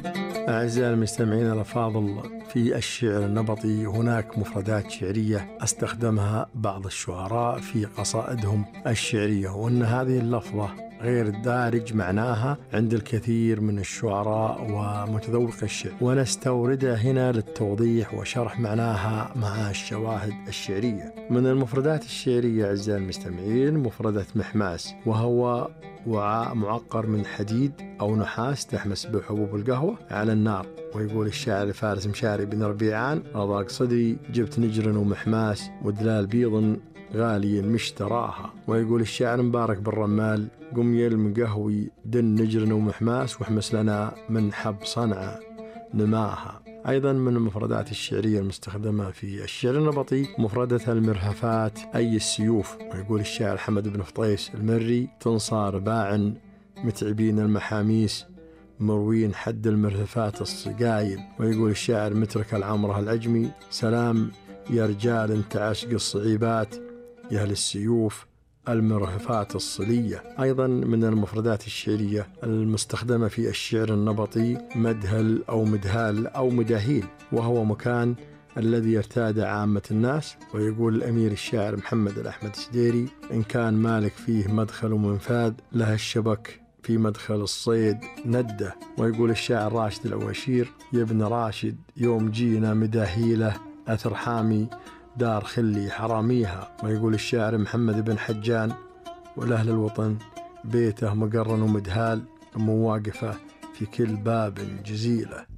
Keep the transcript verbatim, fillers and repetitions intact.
أعزائي المستمعين الأفاضل، في الشعر النبطي هناك مفردات شعرية استخدمها بعض الشعراء في قصائدهم الشعرية، وأن هذه اللفظة غير دارج معناها عند الكثير من الشعراء ومتذوق الشعر، ونستوردها هنا للتوضيح وشرح معناها مع الشواهد الشعرية. من المفردات الشعرية أعزائي المستمعين مفردة محماس، وهو وعاء معقر من حديد أو نحاس تحمس به حبوب القهوة على النار. ويقول الشاعر فارس مشاري بن ربيعان: رضاق صدري جبت نجر ومحماس ودلال بيض غالي مشتراها. ويقول الشاعر مبارك بن رمال: قم يلم قهوي دن نجر ومحماس واحمس لنا من حب صنعة نماها. أيضا من المفردات الشعرية المستخدمة في الشعر النبطي مفردة المرهفات أي السيوف. ويقول الشاعر حمد بن فطيس المري: تنصار باع متعبين المحاميس مروين حد المرهفات الصقايل. ويقول الشاعر مترك العمره العجمي: سلام يا رجال انت عشق الصعيبات يا أهل السيوف المرهفات الصلية. أيضا من المفردات الشعرية المستخدمة في الشعر النبطي مدهل أو مدهال أو مداهيل، وهو مكان الذي يرتاد عامة الناس. ويقول الأمير الشاعر محمد الأحمد السديري: إن كان مالك فيه مدخل ومنفاذ له الشبك في مدخل الصيد ندة. ويقول الشاعر راشد العواشير: يا ابن راشد يوم جينا مداهيله أثر حامي دار خلي حراميها. ويقول الشاعر محمد بن حجان: والأهل الوطن بيته مقرن ومدهال مواقفه في كل باب جزيلة.